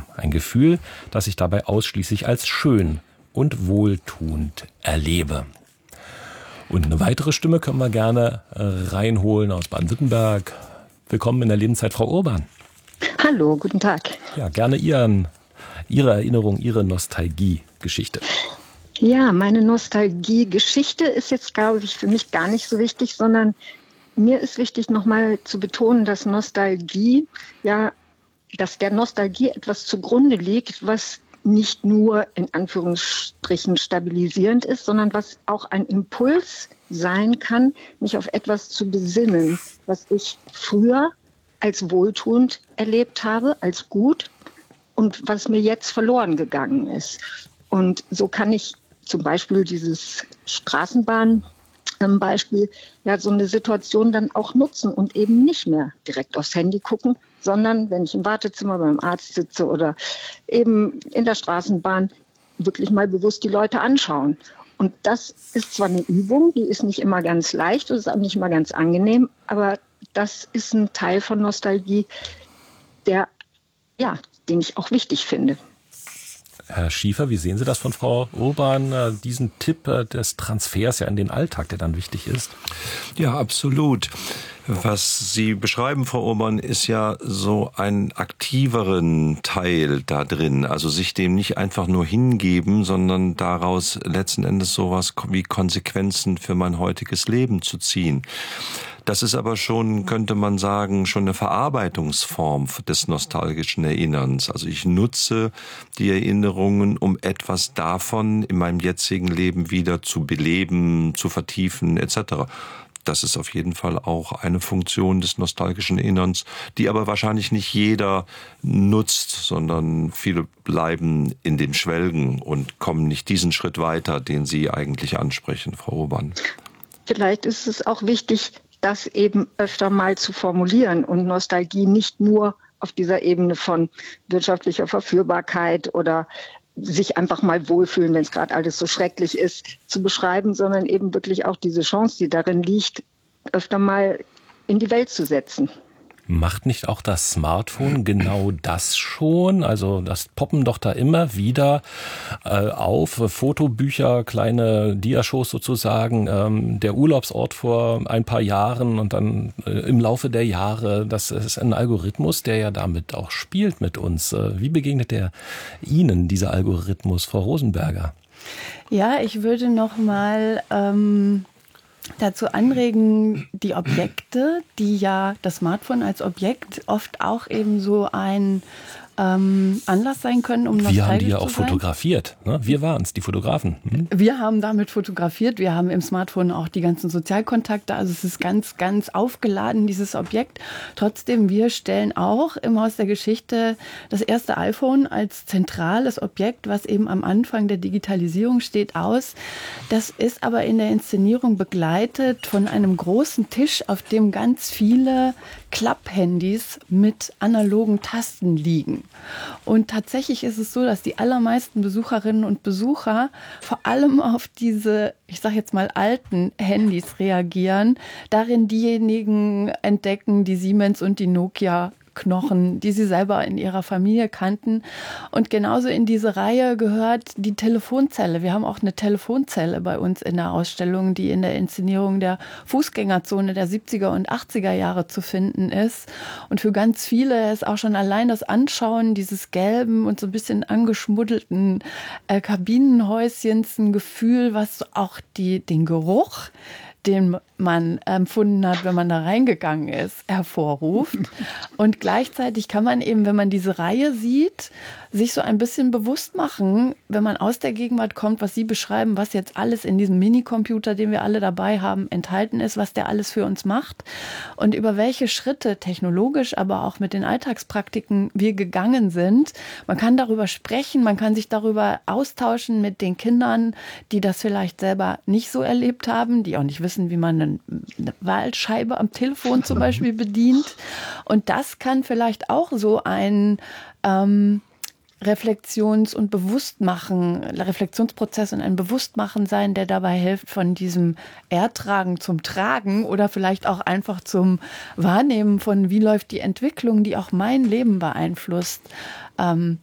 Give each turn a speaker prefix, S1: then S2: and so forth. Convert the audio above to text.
S1: haben. Ein Gefühl, das ich dabei ausschließlich als schön und wohltuend erlebe. Und eine weitere Stimme können wir gerne reinholen aus Baden-Württemberg. Willkommen in der Lebenszeit, Frau Urban.
S2: Hallo, guten Tag.
S1: Ja, gerne Ihre Erinnerung, Ihre Nostalgie-Geschichte.
S2: Ja, meine Nostalgie-Geschichte ist jetzt, glaube ich, für mich gar nicht so wichtig, sondern mir ist wichtig, nochmal zu betonen, dass dass der Nostalgie etwas zugrunde liegt, was nicht nur in Anführungsstrichen stabilisierend ist, sondern was auch ein Impuls sein kann, mich auf etwas zu besinnen, was ich früher als wohltuend erlebt habe, als gut und was mir jetzt verloren gegangen ist. Und so kann ich zum Beispiel dieses Straßenbahn-Beispiel, so eine Situation dann auch nutzen und eben nicht mehr direkt aufs Handy gucken, sondern wenn ich im Wartezimmer beim Arzt sitze oder eben in der Straßenbahn, wirklich mal bewusst die Leute anschauen. Und das ist zwar eine Übung, die ist nicht immer ganz leicht, das ist auch nicht immer ganz angenehm, aber das ist ein Teil von Nostalgie, den ich auch wichtig finde.
S1: Herr Schiefer, wie sehen Sie das von Frau Urban, diesen Tipp des Transfers in den Alltag, der dann wichtig ist?
S3: Ja, absolut. Was Sie beschreiben, Frau Urban, ist ja so einen aktiveren Teil da drin. Also sich dem nicht einfach nur hingeben, sondern daraus letzten Endes sowas wie Konsequenzen für mein heutiges Leben zu ziehen. Das ist aber schon, könnte man sagen, schon eine Verarbeitungsform des nostalgischen Erinnerns. Also ich nutze die Erinnerungen, um etwas davon in meinem jetzigen Leben wieder zu beleben, zu vertiefen etc. Das ist auf jeden Fall auch eine Funktion des nostalgischen Erinnerns, die aber wahrscheinlich nicht jeder nutzt, sondern viele bleiben in dem Schwelgen und kommen nicht diesen Schritt weiter, den Sie eigentlich ansprechen, Frau Urban.
S2: Vielleicht ist es auch wichtig, das eben öfter mal zu formulieren und Nostalgie nicht nur auf dieser Ebene von wirtschaftlicher Verführbarkeit oder sich einfach mal wohlfühlen, wenn es gerade alles so schrecklich ist, zu beschreiben, sondern eben wirklich auch diese Chance, die darin liegt, öfter mal in die Welt zu setzen.
S1: Macht nicht auch das Smartphone genau das schon? Also das poppen doch da immer wieder auf, Fotobücher, kleine Diashows sozusagen, der Urlaubsort vor ein paar Jahren und dann im Laufe der Jahre. Das ist ein Algorithmus, der ja damit auch spielt mit uns. Wie begegnet der Ihnen, dieser Algorithmus, Frau Rosenberger?
S4: Ja, ich würde noch mal dazu anregen, die Objekte, die ja das Smartphone als Objekt oft auch eben so ein Anlass sein können, um nostalgisch zu sein.
S1: Wir haben die ja auch fotografiert. Ne? Wir waren es, die Fotografen.
S4: Wir haben damit fotografiert. Wir haben im Smartphone auch die ganzen Sozialkontakte. Also es ist ganz, ganz aufgeladen, dieses Objekt. Trotzdem, wir stellen auch im Haus der Geschichte das erste iPhone als zentrales Objekt, was eben am Anfang der Digitalisierung steht, aus. Das ist aber in der Inszenierung begleitet von einem großen Tisch, auf dem ganz viele Klapphandys mit analogen Tasten liegen. Und tatsächlich ist es so, dass die allermeisten Besucherinnen und Besucher vor allem auf diese, ich sage jetzt mal, alten Handys reagieren, darin diejenigen entdecken, die Siemens und die Nokia Knochen, die sie selber in ihrer Familie kannten. Und genauso in diese Reihe gehört die Telefonzelle. Wir haben auch eine Telefonzelle bei uns in der Ausstellung, die in der Inszenierung der Fußgängerzone der 70er und 80er Jahre zu finden ist. Und für ganz viele ist auch schon allein das Anschauen dieses gelben und so ein bisschen angeschmuddelten Kabinenhäuschens ein Gefühl, was auch den Geruch, den man empfunden hat, wenn man da reingegangen ist, hervorruft. Und gleichzeitig kann man eben, wenn man diese Reihe sieht, sich so ein bisschen bewusst machen, wenn man aus der Gegenwart kommt, was Sie beschreiben, was jetzt alles in diesem Minicomputer, den wir alle dabei haben, enthalten ist, was der alles für uns macht und über welche Schritte technologisch, aber auch mit den Alltagspraktiken wir gegangen sind. Man kann darüber sprechen, man kann sich darüber austauschen mit den Kindern, die das vielleicht selber nicht so erlebt haben, die auch nicht wissen, wie man eine Wahlscheibe am Telefon zum Beispiel bedient. Und das kann vielleicht auch so ein Reflexionsprozess und ein Bewusstmachen sein, der dabei hilft, von diesem Ertragen zum Tragen oder vielleicht auch einfach zum Wahrnehmen von, wie läuft die Entwicklung, die auch mein Leben beeinflusst,